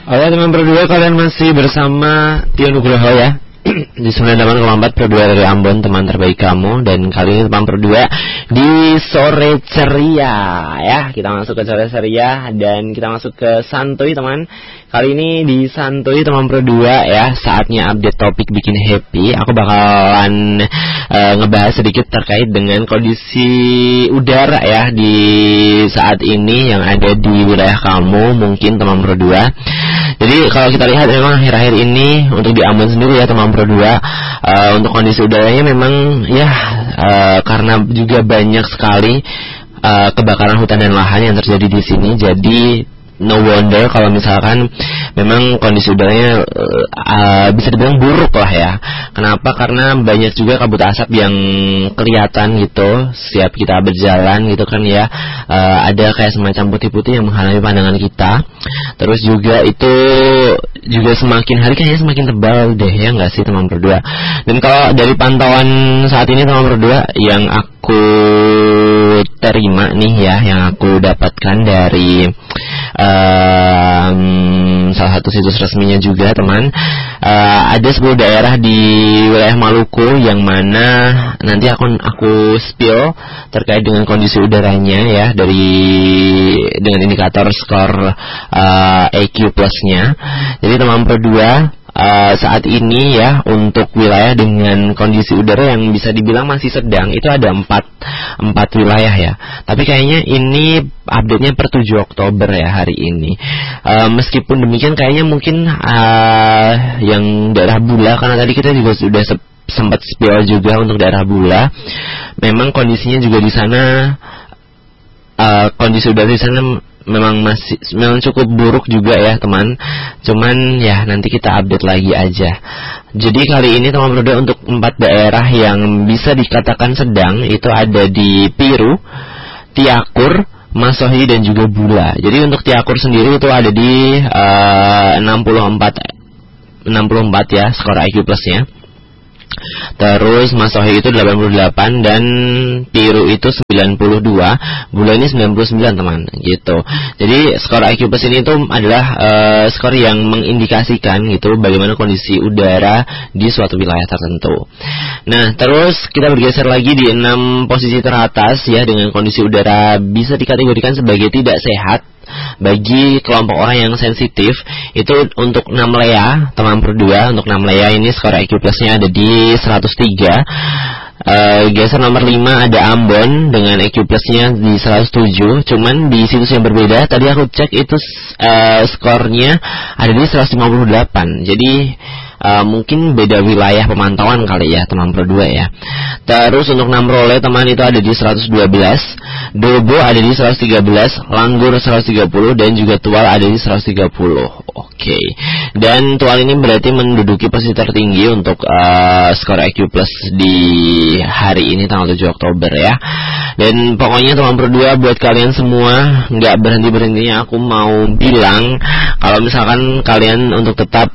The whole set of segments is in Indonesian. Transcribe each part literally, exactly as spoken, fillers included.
Oke teman berdua, kalian masih bersama Tio Nugroho ya di sembilan puluh delapan koma empat berdua dari Ambon, teman terbaik kamu. Dan kali ini teman berdua di sore ceria ya. Kita masuk ke sore ceria dan kita masuk ke santuy teman. Kali ini di santuy teman berdua ya, saatnya update topik bikin happy. Aku bakalan uh, ngebahas sedikit terkait dengan kondisi udara ya di saat ini yang ada di wilayah kamu, mungkin teman berdua. Jadi kalau kita lihat memang akhir-akhir ini untuk di Ambon sendiri ya teman berdua, uh, untuk kondisi udaranya memang ya uh, karena juga banyak sekali uh, kebakaran hutan dan lahan yang terjadi di sini. Jadi no wonder kalau misalkan memang kondisi udaranya uh, uh, bisa dibilang buruk lah ya. Kenapa? Karena banyak juga kabut asap yang kelihatan gitu setiap kita berjalan gitu kan ya. Uh, ada kayak semacam putih-putih yang menghalangi pandangan kita. Terus juga itu juga semakin hari kayaknya semakin tebal deh ya, nggak sih teman berdua. Dan kalau dari pantauan saat ini teman berdua yang aku terima nih ya, yang aku dapatkan dari um, salah satu situs resminya juga teman, uh, ada sepuluh daerah di wilayah Maluku yang mana nanti aku aku spill terkait dengan kondisi udaranya ya, dari dengan indikator skor uh, E Q plusnya. Jadi teman berdua, Uh, saat ini ya untuk wilayah dengan kondisi udara yang bisa dibilang masih sedang itu ada empat empat wilayah ya. Tapi kayaknya ini update-nya per tujuh Oktober ya hari ini. Uh, meskipun demikian kayaknya mungkin uh, yang daerah Bula, karena tadi kita juga sudah se- sempat spill juga untuk daerah Bula. Memang kondisinya juga di sana uh, kondisi udara di sana memang masih memang cukup buruk juga ya teman. Cuman ya nanti kita update lagi aja. Jadi kali ini teman berdua untuk empat daerah yang bisa dikatakan sedang itu ada di Piru, Tiakur, Masohi dan juga Bula. Jadi untuk Tiakur sendiri itu ada di uh, enam puluh empat ya skor I Q plusnya. Terus Masohi itu delapan puluh delapan dan Piru itu sembilan puluh dua, Bula ini sembilan puluh sembilan teman gitu. Jadi skor I Q plus ini itu adalah uh, skor yang mengindikasikan gitu bagaimana kondisi udara di suatu wilayah tertentu. Nah terus kita bergeser lagi di enam posisi teratas ya, dengan kondisi udara bisa dikategorikan sebagai tidak sehat bagi kelompok orang yang sensitif. Itu untuk Namlea teman berdua. Untuk Namlea ini skor I Q plusnya ada di seratus tiga. Uh, geser nomor lima ada Ambon dengan I Q plusnya di seratus tujuh. Cuman di situs yang berbeda, tadi aku cek itu uh, skornya ada di seratus lima puluh delapan. Jadi Uh, mungkin beda wilayah pemantauan kali ya teman berdua ya. Terus untuk Namrole teman itu ada di seratus dua belas, Dobo ada di seratus tiga belas, Langgur seratus tiga puluh dan juga Tual ada di seratus tiga puluh. Oke. Okay. Dan Tual ini berarti menduduki posisi tertinggi untuk uh, skor I Q plus di hari ini tanggal tujuh Oktober ya. Dan pokoknya teman berdua, buat kalian semua nggak berhenti-berhentinya aku mau bilang kalau misalkan kalian untuk tetap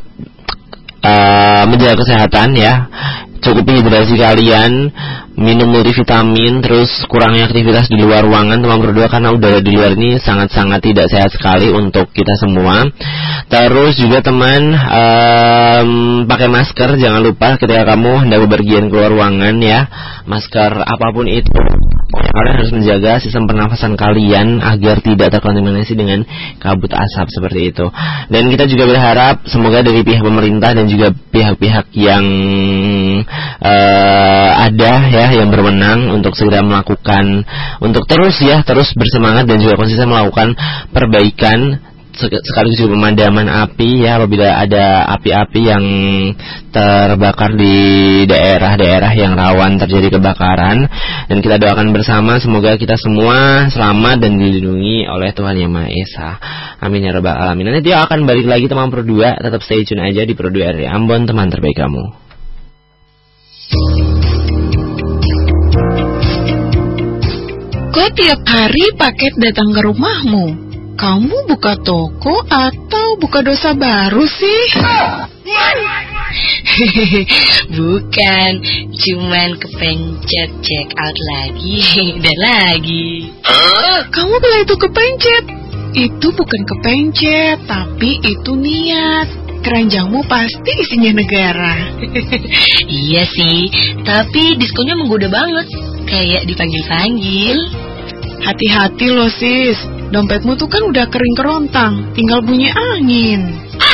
Uh, menjaga kesehatan ya, cukup hidrasi kalian, minum multivitamin, terus kurangi aktivitas di luar ruangan teman berdua, karena udara di luar ini sangat-sangat tidak sehat sekali untuk kita semua. Terus juga teman, um, pakai masker, jangan lupa ketika kamu hendak bepergian keluar ruangan ya, masker apapun itu. Kalian harus menjaga sistem pernafasan kalian agar tidak terkontaminasi dengan kabut asap seperti itu. Dan kita juga berharap semoga dari pihak pemerintah dan juga pihak-pihak yang uh, ada ya yang berwenang untuk segera melakukan, untuk terus ya terus bersemangat dan juga konsisten melakukan perbaikan sekaligus juga pemadaman api ya, apabila ada api-api yang terbakar di daerah-daerah yang rawan terjadi kebakaran. Dan kita doakan bersama semoga kita semua selamat dan dilindungi oleh Tuhan Yang Maha Esa. Amin ya rabbal alamin. Nanti dia akan balik lagi teman berdua, tetap stay tune aja di Pro dua R I Ambon, teman terbaik kamu. Kok tiap hari paket datang ke rumahmu? Kamu buka toko atau buka dosa baru sih? Bukan, cuman kepencet check out lagi dan lagi. Kamu bila itu kepencet? Itu bukan kepencet, tapi itu niat. Keranjangmu pasti isinya negara. Iya sih, tapi diskonnya menggoda banget. Kayak dipanggil-panggil. Hati-hati loh sis, dompetmu tuh kan udah kering kerontang, tinggal bunyi angin.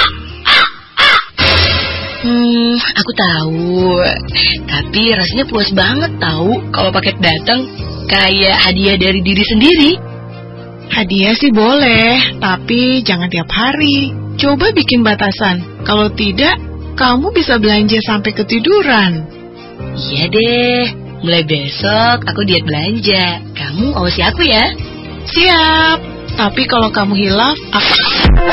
Hmm, aku tahu. Tapi rasanya puas banget tahu kalau paket datang kayak hadiah dari diri sendiri. Hadiah sih boleh, tapi jangan tiap hari. Coba bikin batasan. Kalau tidak, kamu bisa belanja sampai ketiduran. Iya deh, mulai besok aku diet belanja. Kamu awasi aku ya. Siap. Tapi kalau kamu hilaf, aku...